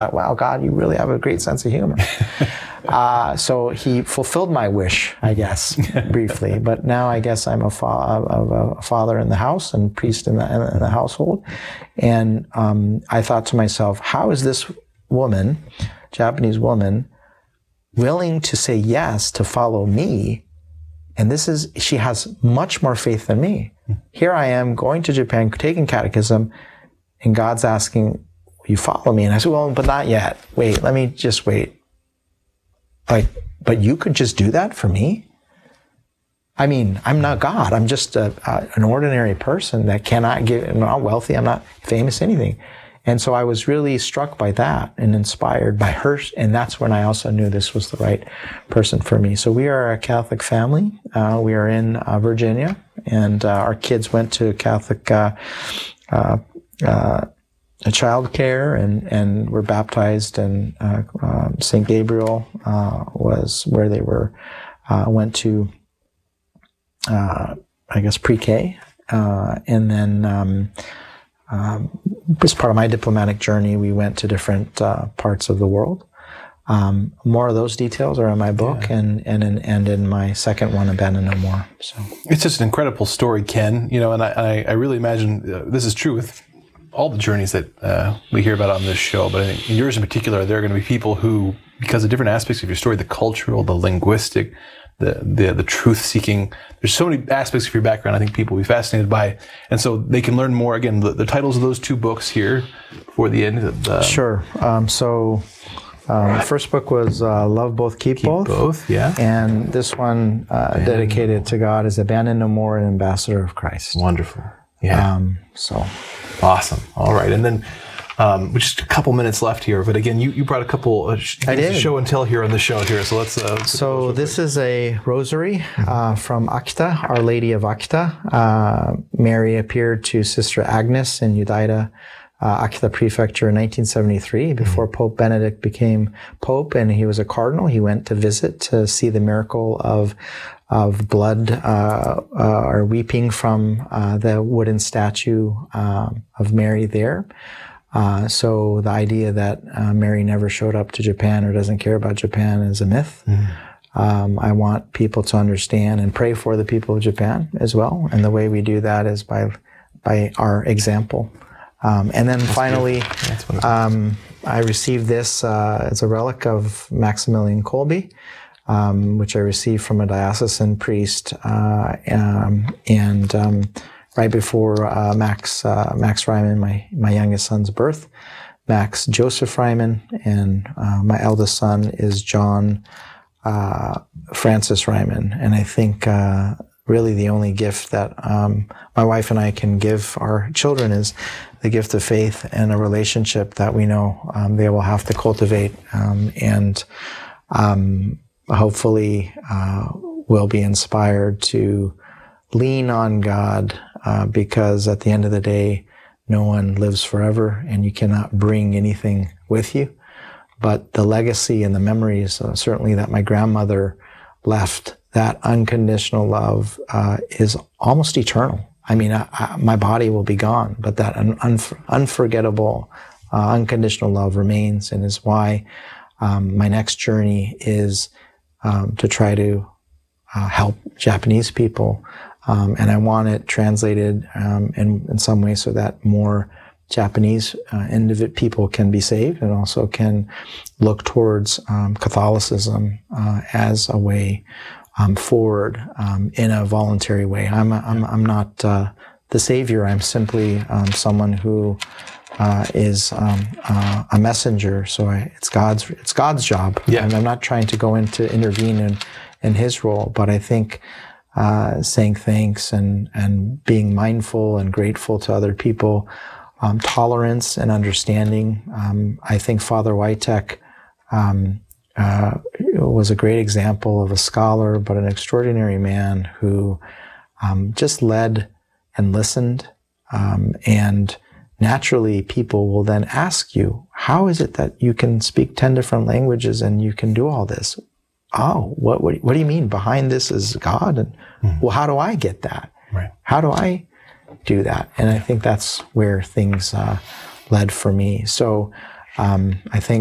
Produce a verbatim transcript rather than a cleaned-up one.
wow, God, you really have a great sense of humor. uh, so he fulfilled my wish, I guess, briefly. But now I guess I'm a, fa- a, a father in the house and priest in the, in the household. And um, I thought to myself, how is this woman, Japanese woman, willing to say yes to follow me? And this is, she has much more faith than me. Here I am going to Japan, taking catechism, and God's asking, you follow me? And I said, well, but not yet. Wait, let me just wait. Like, but you could just do that for me? I mean, I'm not God. I'm just a, a, an ordinary person that cannot give, I'm not wealthy, I'm not famous, anything. And so I was really struck by that and inspired by her. And that's when I also knew this was the right person for me. So we are a Catholic family. Uh, we are in uh, Virginia, and uh, our kids went to Catholic uh, uh, uh, child care and, and were baptized, and uh, uh, Saint Gabriel uh, was where they were, uh, went to, uh, I guess, pre-K. Uh, and then um, um, as part of my diplomatic journey, we went to different uh, parts of the world. Um, more of those details are in my book, yeah. and and in, and in my second one, Abandon No More. So it's just an incredible story, Ken. You know, and I, I, I really imagine uh, this is true with all the journeys that uh, we hear about on this show, but I think in yours in particular, there are going to be people who, because of different aspects of your story, the cultural, the linguistic, the the, the truth-seeking, there's so many aspects of your background I think people will be fascinated by. And so they can learn more. Again, the, the titles of those two books here for the end of the... Sure. Um, so um, the first book was uh, Love Both, Keep, Keep Both. Both, yeah. And this one uh, dedicated to God is Abandon No More, an Ambassador of Christ. Wonderful. Yeah. Um, so... Awesome. All right. And then um, just a couple minutes left here. But again, you, you brought a couple uh, sh- I did. show and tell here on the show here. So let's... Uh, so this is a rosary uh, from Akita, Our Lady of Akita. Uh, Mary appeared to Sister Agnes in Udida, uh, Akita Prefecture in nineteen seventy-three, before mm-hmm. Pope Benedict became Pope, and he was a cardinal. He went to visit to see the miracle of of blood uh, uh, or weeping from uh, the wooden statue uh, of Mary there. Uh, so the idea that uh, Mary never showed up to Japan or doesn't care about Japan is a myth. Mm-hmm. Um, I want people to understand and pray for the people of Japan as well. And the way we do that is by by our example. Um, and then That's finally, um, I received this uh, as a relic of Maximilian Kolbe. Um, which I received from a diocesan priest, uh, um, and um, right before uh, Max uh, Max Ryman, my my youngest son's birth, Max Joseph Ryman, and uh, my eldest son is John uh, Francis Ryman. And I think uh, really the only gift that um, my wife and I can give our children is the gift of faith and a relationship that we know um, they will have to cultivate, um, and um, hopefully uh, will be inspired to lean on God, uh, because at the end of the day, no one lives forever and you cannot bring anything with you. But the legacy and the memories, uh, certainly that my grandmother left, that unconditional love uh, is almost eternal. I mean, I, I, my body will be gone, but that un- unf- unforgettable, uh, unconditional love remains, and is why um, my next journey is Um, to try to uh, help Japanese people. Um, and I want it translated um, in, in some way so that more Japanese uh, individ- people can be saved, and also can look towards um, Catholicism uh, as a way um, forward um, in a voluntary way. I'm, a, I'm, I'm not uh, the savior. I'm simply um, someone who Uh, is um, uh, a messenger, so I, it's God's it's God's job, yeah. and I'm not trying to go in to intervene in, in His role. But I think uh, saying thanks and and being mindful and grateful to other people, um, tolerance and understanding. Um, I think Father Wojtek um, uh, was a great example of a scholar, but an extraordinary man who um, just led and listened, um, and naturally, people will then ask you, how is it that you can speak ten different languages and you can do all this? Oh, what what, what do you mean? Behind this is God? And mm. well, how do I get that? Right. How do I do that? And I think that's where things uh, led for me. So Um, I think